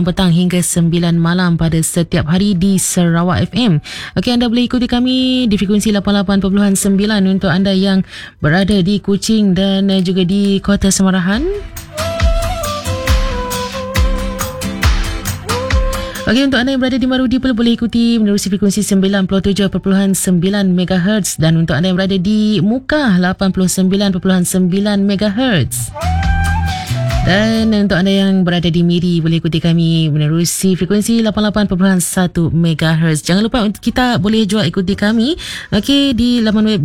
petang hingga 9 malam pada setiap hari di Sarawak FM. Okey, anda boleh ikuti kami di frekuensi 88.9 untuk anda yang berada di Kuching dan juga di Kota Semarahan. Okey, untuk anda yang berada di Marudi pun boleh ikuti menerusi frekuensi 97.9 MHz dan untuk anda yang berada di Mukah 89.9 MHz. Dan untuk anda yang berada di Miri boleh ikuti kami menerusi frekuensi 88.1 MHz. Jangan lupa untuk kita boleh juga ikuti kami di laman web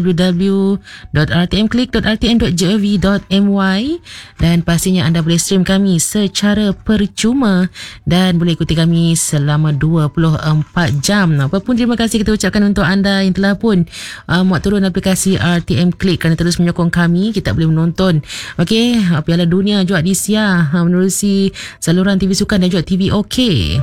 www.rtmclick.rtm.gov.my dan pastinya anda boleh stream kami secara percuma dan boleh ikuti kami selama 24 jam. Apapun terima kasih kita ucapkan untuk anda yang telah pun muat turun aplikasi RTM Click kerana terus menyokong kami. Kita boleh menonton Piala Dunia juga di Sia menerusi saluran TV Sukan dan juga TV OK.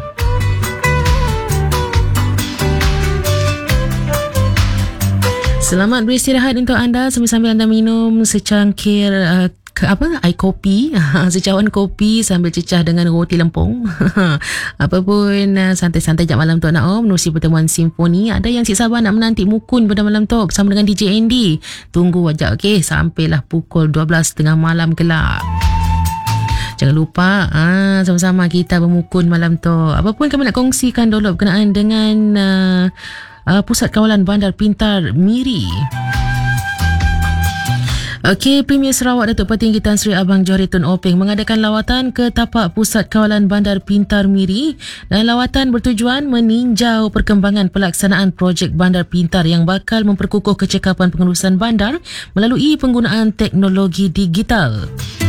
Selamat beristirahat untuk anda sambil-sambil anda minum secangkir air kopi, secawan kopi sambil cecah dengan roti lempung. Apapun santai-santai jam malam tu anak menerusi pertemuan simfoni. Ada yang si sabar nak menanti mukun pada malam tu bersama dengan DJ Andy. Tunggu aja sampailah pukul 12.30 malam kelak. Jangan lupa sama-sama kita bermukun malam tu. Apapun kami nak kongsikan dulu berkenaan dengan Pusat Kawalan Bandar Pintar Miri. Premier Sarawak Datuk Petinggi Tan Sri Abang Johari Tun Openg mengadakan lawatan ke tapak Pusat Kawalan Bandar Pintar Miri dan lawatan bertujuan meninjau perkembangan pelaksanaan projek bandar pintar yang bakal memperkukuh kecekapan pengurusan bandar melalui penggunaan teknologi digital.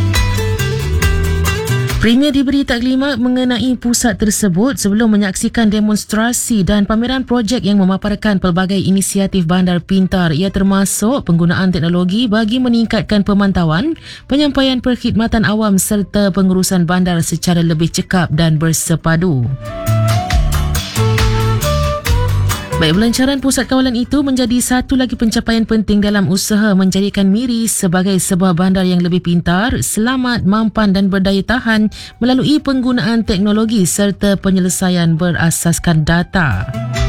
Premier diberi taklimat mengenai pusat tersebut sebelum menyaksikan demonstrasi dan pameran projek yang memaparkan pelbagai inisiatif bandar pintar. Ia termasuk penggunaan teknologi bagi meningkatkan pemantauan, penyampaian perkhidmatan awam serta pengurusan bandar secara lebih cekap dan bersepadu. Baik, pelancaran pusat kawalan itu menjadi satu lagi pencapaian penting dalam usaha menjadikan Miri sebagai sebuah bandar yang lebih pintar, selamat, mampan dan berdaya tahan melalui penggunaan teknologi serta penyelesaian berasaskan data.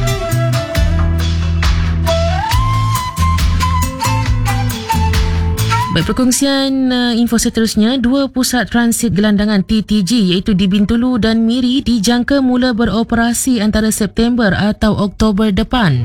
Baik, perkongsian info seterusnya, dua pusat transit gelandangan TTG iaitu di Bintulu dan Miri dijangka mula beroperasi antara September atau Oktober depan.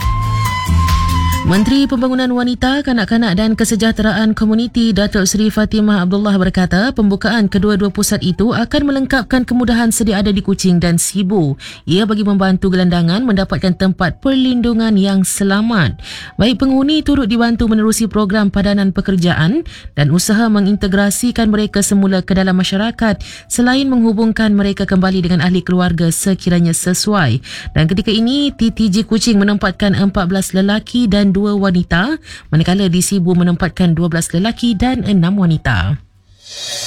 Menteri Pembangunan Wanita, Kanak-kanak dan Kesejahteraan Komuniti Datuk Seri Fatimah Abdullah berkata pembukaan kedua-dua pusat itu akan melengkapkan kemudahan sedia ada di Kuching dan Sibu. Ia bagi membantu gelandangan mendapatkan tempat perlindungan yang selamat. Baik penghuni turut dibantu menerusi program padanan pekerjaan dan usaha mengintegrasikan mereka semula ke dalam masyarakat selain menghubungkan mereka kembali dengan ahli keluarga sekiranya sesuai. Dan ketika ini TTG Kuching menempatkan 14 lelaki dan 2 wanita, manakala di Sibu menempatkan 12 lelaki dan 6 wanita.